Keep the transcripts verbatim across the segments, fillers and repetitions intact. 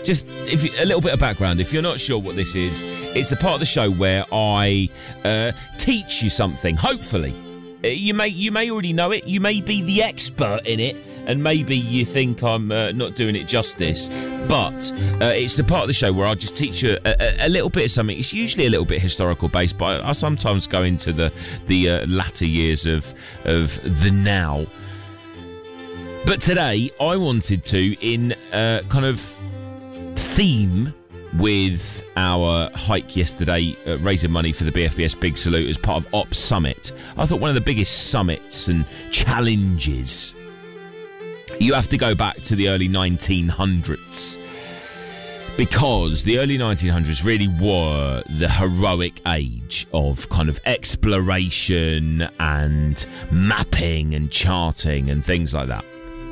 just if you, a little bit of background. If you're not sure what this is, it's the part of the show where I uh, teach you something. Hopefully, you may you may already know it. You may be the expert in it, and maybe you think I'm uh, not doing it justice. But uh, it's the part of the show where I'll just teach you a, a, a little bit of something. It's usually a little bit historical based, but I, I sometimes go into the the uh, latter years of of the now. But today, I wanted to, in uh, kind of theme with our hike yesterday, uh, raising money for the B F B S Big Salute as part of Ops Summit. I thought one of the biggest summits and challenges, you have to go back to the early nineteen hundreds. Because the early nineteen hundreds really were the heroic age of kind of exploration and mapping and charting and things like that.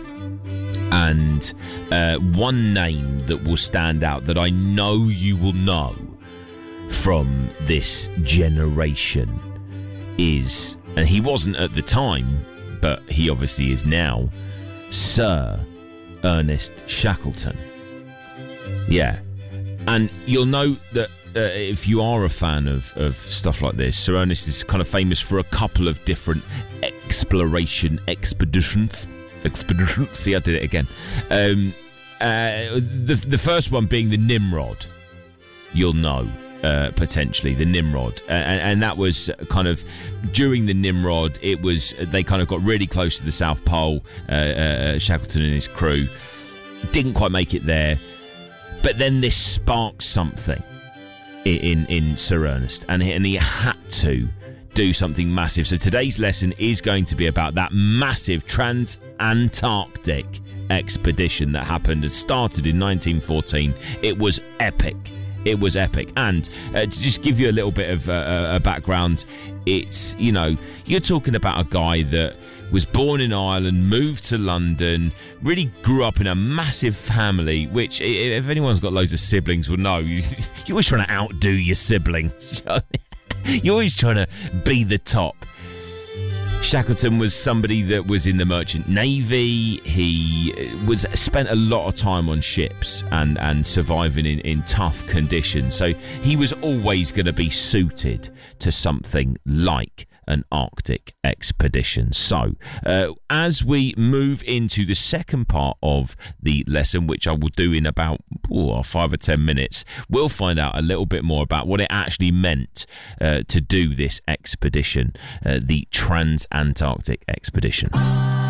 And uh, one name that will stand out that I know you will know from this generation is, and he wasn't at the time, but he obviously is now, Sir Ernest Shackleton. Yeah. And you'll know that uh, if you are a fan of, of stuff like this, Sir Ernest is kind of famous for a couple of different exploration expeditions. Expedition. See, I did it again. Um, uh, the the first one being the Nimrod. You'll know uh, potentially the Nimrod, uh, and, and that was kind of during the Nimrod. It was they kind of got really close to the South Pole. Uh, uh, Shackleton and his crew didn't quite make it there, but then this sparked something in in, in Sir Ernest, and he, and he had to do something massive. So today's lesson is going to be about that massive trans-Antarctic expedition that happened and started in nineteen fourteen. It was epic. It was epic. And uh, to just give you a little bit of uh, a background, it's, you know, you're talking about a guy that was born in Ireland, moved to London, really grew up in a massive family, which, if anyone's got loads of siblings, will know. You're always trying to outdo your sibling. You're always trying to be the top. Shackleton was somebody that was in the Merchant Navy. He was spent a lot of time on ships and, and surviving in, in tough conditions. So he was always going to be suited to something like an Arctic expedition. So uh, as we move into the second part of the lesson, which I will do in about oh, five or ten minutes, we'll find out a little bit more about what it actually meant uh, to do this expedition, uh, the Trans-Antarctic expedition.